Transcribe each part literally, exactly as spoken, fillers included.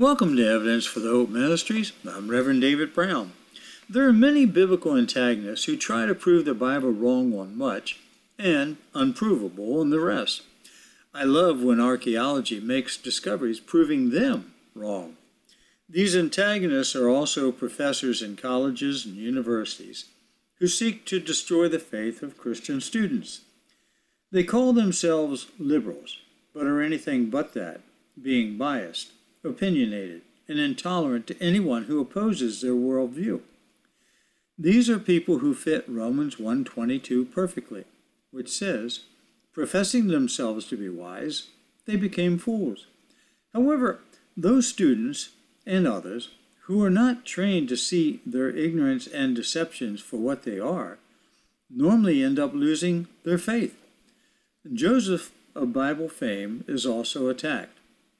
Welcome to Evidence for the Hope Ministries. I'm Reverend David Brown. There are many biblical antagonists who try to prove the Bible wrong on much and unprovable on the rest. I love when archaeology makes discoveries proving them wrong. These antagonists are also professors in colleges and universities who seek to destroy the faith of Christian students. They call themselves liberals, but are anything but that, being biased, opinionated, and intolerant to anyone who opposes their worldview. These are people who fit Romans one twenty-two perfectly, which says, professing themselves to be wise, they became fools. However, those students and others who are not trained to see their ignorance and deceptions for what they are normally end up losing their faith. Joseph of Bible fame is also attacked.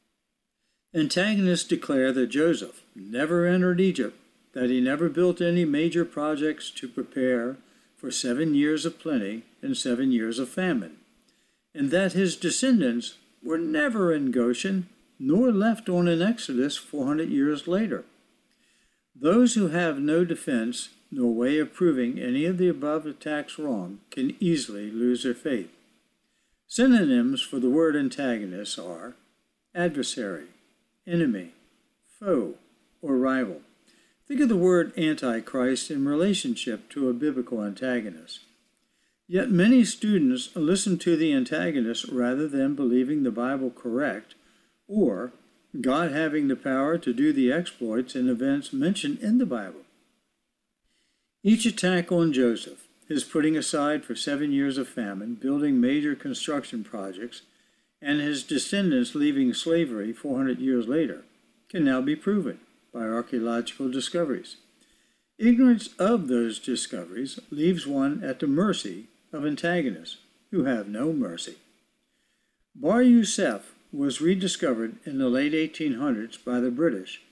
Antagonists declare that Joseph never entered Egypt, that he never built any major projects to prepare for seven years of plenty and seven years of famine, and that his descendants were never in Goshen nor left on an exodus four hundred years later. Those who have no defense nor way of proving any of the above attacks wrong can easily lose their faith. Synonyms for the word antagonist are adversary, enemy, foe, or rival. Think of the word antichrist in relationship to a biblical antagonist. Yet many students listen to the antagonist rather than believing the Bible correct or God having the power to do the exploits and events mentioned in the Bible. Each attack on Joseph, his putting aside for seven years of famine, building major construction projects, and his descendants leaving slavery four hundred years later, can now be proven by archaeological discoveries. Ignorance of those discoveries leaves one at the mercy of antagonists who have no mercy. Bar Youssef was rediscovered in the late eighteen hundreds by the British